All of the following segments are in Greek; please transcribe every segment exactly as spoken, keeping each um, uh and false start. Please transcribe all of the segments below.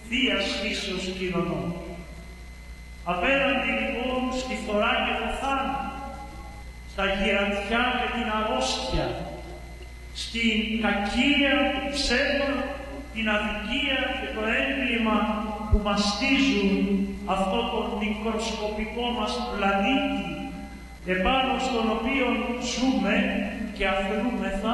θείας φύσεως κοινωνών. Απέναντι λοιπόν στη φθορά και το θάνατο, στα γυρατιά και την αρρώστια, στην κακία, το ψέμα, την αδικία και το έγκλημα που μαστίζουν αυτό το μικροσκοπικό μας πλανήτη, επάνω στον οποίο ζούμε και αφαιρούμεθα,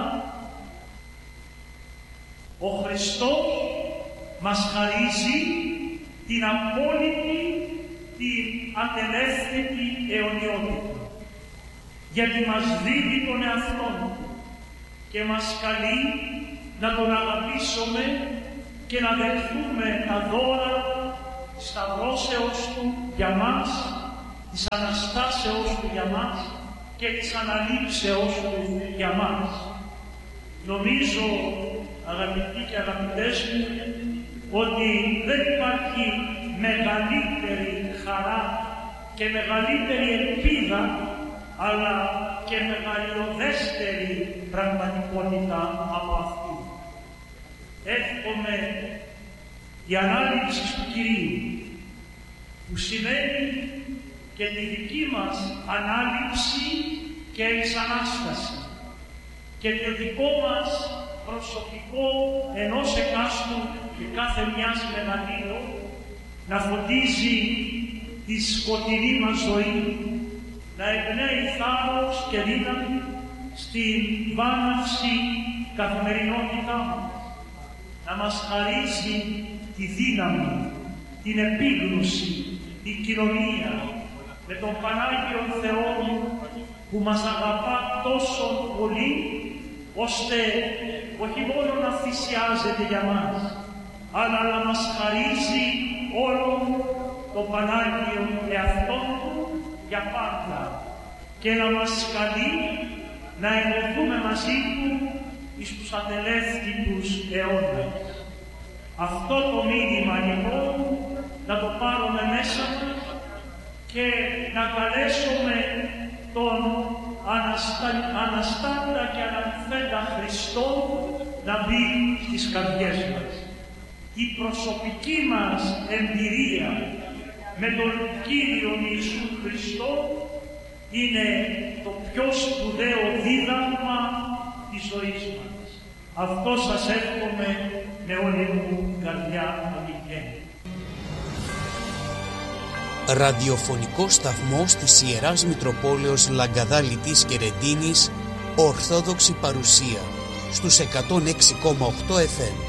ο Χριστός μας χαρίζει την απόλυτη, την ατελεύθερη αιωνιότητα, γιατί μας δίδει τον εαυτό του και μας καλεί να τον αγαπήσουμε και να δεχθούμε τα δώρα της σταυρώσεως του για μας, της Αναστάσεως του για μας και της αναλήψεως του για μας. Νομίζω, αγαπητοί και αγαπητές μου, ότι δεν υπάρχει μεγαλύτερη χαρά και μεγαλύτερη ελπίδα, αλλά και μεγαλειωδέστερη πραγματικότητα από αυτή. Εύχομαι η ανάληψη του Κυρίου, που σημαίνει και τη δική μας ανάληψη και εξανάσταση και το δικό μας προσωπικό ενός εκάστου και κάθε μιας μεγαλύτερο να φωτίζει τη σκοτεινή μας ζωή, να εμπνέει θάρρος και δύναμη στην βάναυση καθημερινότητά μας, να μας χαρίζει τη δύναμη, την επίγνωση, την κοινωνία με τον Πανάγιο Θεό που μας αγαπά τόσο πολύ, ώστε όχι μόνο να θυσιάζεται για μας, αλλά να μας χαρίζει όλο το Πανάγιο εαυτό του για πάντα και να μας καλεί να ενωθούμε μαζί του εις τους ατελεύτικους αιώνες. Αυτό το μήνυμα λοιπόν να το πάρουμε μέσα μας και να καλέσουμε τον αναστα... αναστάντα και αναμφέντα Χριστό να μπει στις καρδιές μας. Η προσωπική μας εμπειρία με τον Κύριο Ιησού Χριστό είναι το πιο σπουδαίο δίδαγμα της ζωής μας. Αυτό σας εύχομαι με όλη μου την καρδιά ολιγέννη. Ραδιοφωνικό σταθμός της Ιεράς Μητροπόλεως Λαγκαδά Λιτής και Ρεντίνης, Ορθόδοξη παρουσία στους εκατόν έξι κόμμα οκτώ εφ εμ.